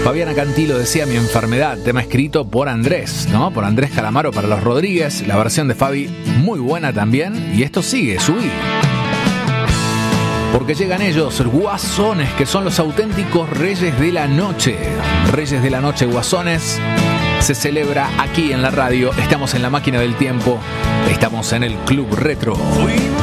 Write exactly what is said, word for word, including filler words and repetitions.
Fabiana Cantilo decía Mi enfermedad, tema escrito por Andrés, ¿no? Por Andrés Calamaro para los Rodríguez. La versión de Fabi muy buena también. Y esto sigue, subí. Porque llegan ellos, Guasones, que son los auténticos reyes de la noche. Reyes de la noche, Guasones. Se celebra aquí en la radio. Estamos en la máquina del tiempo. Estamos en el Club Retro. Fuimos